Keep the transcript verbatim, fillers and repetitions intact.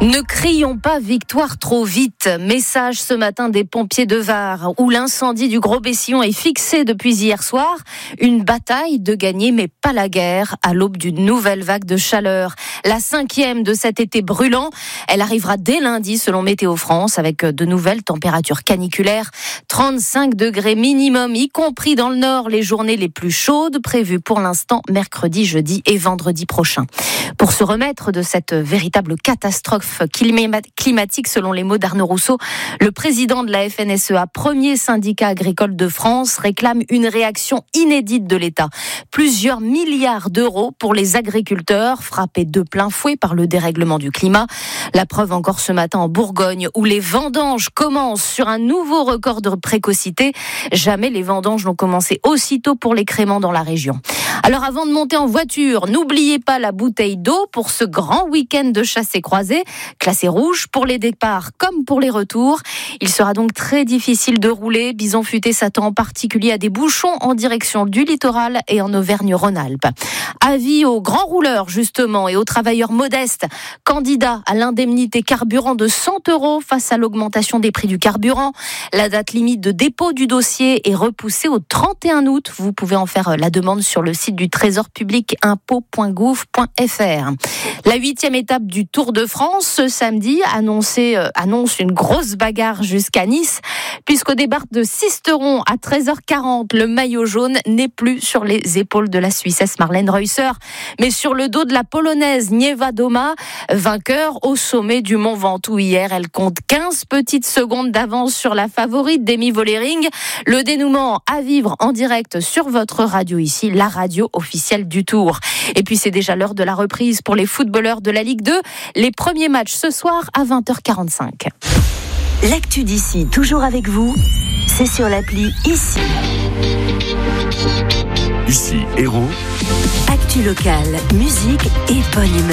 Ne crions pas victoire trop vite. Message ce matin des pompiers de Var, où l'incendie du Gros-Bessillon est fixé depuis hier soir. Une bataille de gagner, mais pas la guerre, à l'aube d'une nouvelle vague de chaleur. La cinquième de cet été brûlant. Elle arrivera dès lundi, selon Météo France, avec de nouvelles températures caniculaires. trente-cinq degrés minimum, y compris dans le nord, les journées les plus chaudes, prévues pour l'instant mercredi, jeudi et vendredi prochain. Pour se remettre de cette véritable catastrophe climatique, selon les mots d'Arnaud Rousseau, le président de la F N S E A, premier syndicat agricole de France, réclame une réaction inédite de l'État. Plusieurs milliards d'euros pour les agriculteurs frappés de plein fouet par le dérèglement du climat. La preuve encore ce matin en Bourgogne, où les vendanges commencent sur un nouveau record de précocité. Jamais les vendanges n'ont commencé aussitôt pour les créments dans la région. Alors avant de monter en voiture, n'oubliez pas la bouteille d'eau pour ce grand week-end de chassé-croisé, classé rouge pour les départs comme pour les retours. Il sera donc très difficile de rouler. Bison Futé s'attend en particulier à des bouchons en direction du littoral et en Auvergne-Rhône-Alpes. Avis aux grands rouleurs justement et aux travailleurs modestes, candidats à l'indemnité carburant de cent euros face à l'augmentation des prix du carburant. La date limite de dépôt du dossier est repoussée au trente et un août. Vous pouvez en faire la demande sur le site du Trésor public impôts point gouv point f r. La huitième étape du Tour de France ce samedi annoncé, euh, annonce une grosse bagarre jusqu'à Nice, puisqu'au départ de Sisteron à treize heures quarante, le maillot jaune n'est plus sur les épaules de la Suissesse Marlène Reusser, mais sur le dos de la Polonaise Nieva Doma, vainqueur au sommet du Mont Ventoux hier. Elle compte quinze petites secondes d'avance sur la favorite Demi Vollering. Le dénouement à vivre en direct sur votre radio ici, la radio officielle du Tour. Et puis c'est déjà l'heure de la reprise pour les footballeurs de la Ligue deux. Les premiers matchs ce soir à vingt heures quarante-cinq. L'actu d'ici, toujours avec vous, c'est sur l'appli Ici. Ici, Héros. Actu locale, musique et bonne humeur.